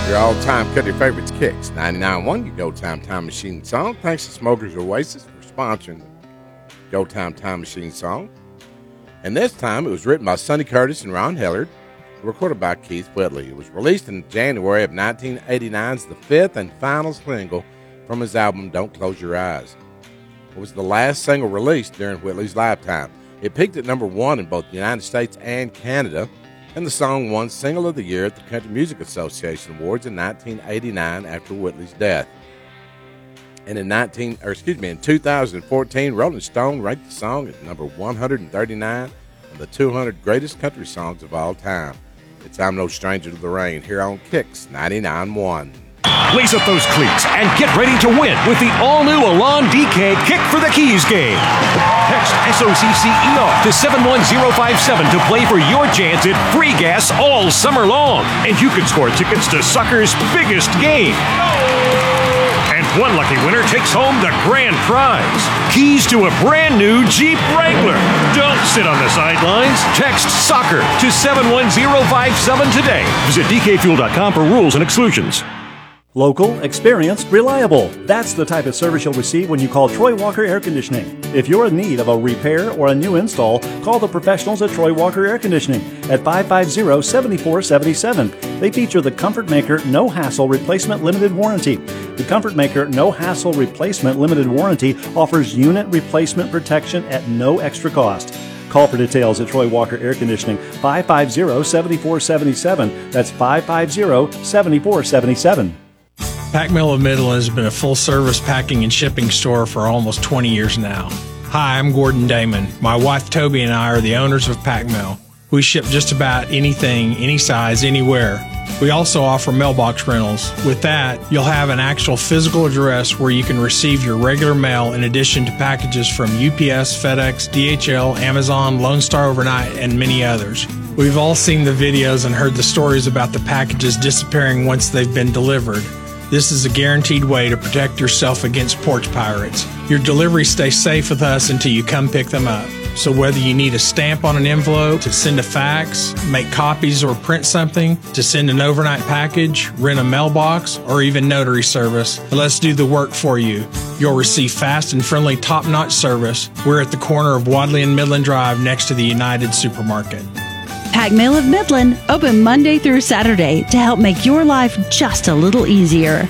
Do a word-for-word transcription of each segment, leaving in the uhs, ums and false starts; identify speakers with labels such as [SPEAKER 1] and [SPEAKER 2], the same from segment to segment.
[SPEAKER 1] Your all-time country favorites, Kicks ninety-nine point one, your Go Time Time Machine song. Thanks to Smokers Oasis for sponsoring the Go Time Time Machine song. And this time, it was written by Sonny Curtis and Ron Hillard, recorded by Keith Whitley. It was released in January of nineteen eighty-nine as the fifth and final single from his album, Don't Close Your Eyes. It was the last single released during Whitley's lifetime. It peaked at number one in both the United States and Canada, and the song won Single of the Year at the Country Music Association Awards in nineteen eighty-nine after Whitley's death. And in nineteen, or excuse me, in two thousand fourteen, Rolling Stone ranked the song at number one hundred thirty-nine of the two hundred greatest country songs of all time. It's I'm No Stranger to the Rain here on Kicks ninety-nine point one.
[SPEAKER 2] Lace up those cleats and get ready to win with the all-new Elan D K Kick for the Keys game. Text S O C C E R to seven one zero five seven to play for your chance at free gas all summer long. And you can score tickets to soccer's biggest game. And one lucky winner takes home the grand prize. Keys to a brand new Jeep Wrangler. Don't sit on the sidelines. Text soccer to seven one zero five seven today. Visit D K fuel dot com for rules and exclusions.
[SPEAKER 3] Local, experienced, reliable. That's the type of service you'll receive when you call Troy Walker Air Conditioning. If you're in need of a repair or a new install, call the professionals at Troy Walker Air Conditioning at five five zero, seven four seven seven. They feature the Comfort Maker No Hassle Replacement Limited Warranty. The Comfort Maker No Hassle Replacement Limited Warranty offers unit replacement protection at no extra cost. Call for details at Troy Walker Air Conditioning, five five zero, seven four seven seven. That's five five zero, seven four seven seven.
[SPEAKER 4] Pac Mill of Midland has been a full-service packing and shipping store for almost twenty years now. Hi, I'm Gordon Damon. My wife Toby and I are the owners of Pac Mill. We ship just about anything, any size, anywhere. We also offer mailbox rentals. With that, you'll have an actual physical address where you can receive your regular mail in addition to packages from U P S, FedEx, D H L, Amazon, Lone Star Overnight, and many others. We've all seen the videos and heard the stories about the packages disappearing once they've been delivered. This is a guaranteed way to protect yourself against porch pirates. Your deliveries stay safe with us until you come pick them up. So whether you need a stamp on an envelope, to send a fax, make copies or print something, to send an overnight package, rent a mailbox, or even notary service, let's do the work for you. You'll receive fast and friendly top-notch service. We're at the corner of Wadley and Midland Drive next to the United Supermarket.
[SPEAKER 5] Pac Mill of Midland, open Monday through Saturday to help make your life just a little easier.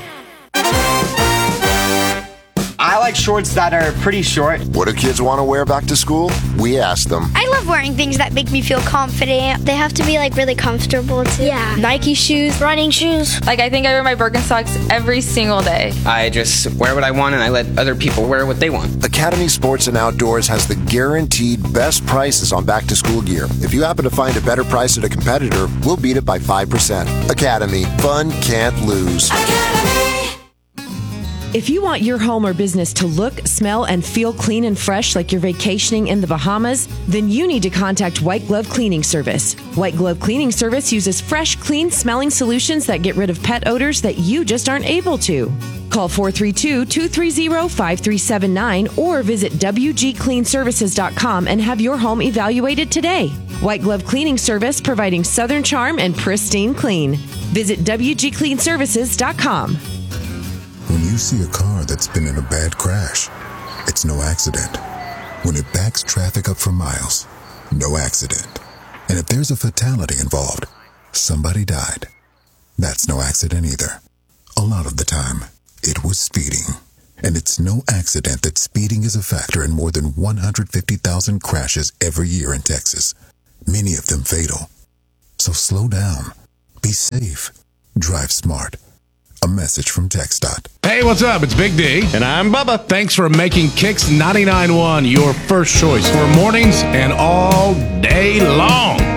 [SPEAKER 6] I like shorts that are pretty short.
[SPEAKER 7] What do kids want to wear back to school? We asked them.
[SPEAKER 8] I love wearing things that make me feel confident. They have to be like really comfortable too. Yeah. Nike shoes, running shoes.
[SPEAKER 9] Like I think I wear my Birkenstocks every single day.
[SPEAKER 6] I just wear what I want and I let other people wear what they want.
[SPEAKER 7] Academy Sports and Outdoors has the guaranteed best prices on back to school gear. If you happen to find a better price at a competitor, we'll beat it by five percent. Academy, fun can't lose.
[SPEAKER 10] Academy. If you want your home or business to look, smell, and feel clean and fresh like you're vacationing in the Bahamas, then you need to contact White Glove Cleaning Service. White Glove Cleaning Service uses fresh, clean-smelling solutions that get rid of pet odors that you just aren't able to. Call four three two, two three zero, five three seven nine or visit w g clean services dot com and have your home evaluated today. White Glove Cleaning Service, providing Southern charm and pristine clean. Visit w g clean services dot com.
[SPEAKER 11] When you see a car that's been in a bad crash, it's no accident. When it backs traffic up for miles, no accident. And if there's a fatality involved, somebody died, that's no accident either. A lot of the time, it was speeding. And it's no accident that speeding is a factor in more than one hundred fifty thousand crashes every year in Texas, many of them fatal. So slow down, be safe, drive smart. A message from TxDOT.
[SPEAKER 12] Hey, what's up? It's Big D.
[SPEAKER 13] And I'm Bubba.
[SPEAKER 12] Thanks for making Kicks ninety-nine point one your first choice for mornings and all day long.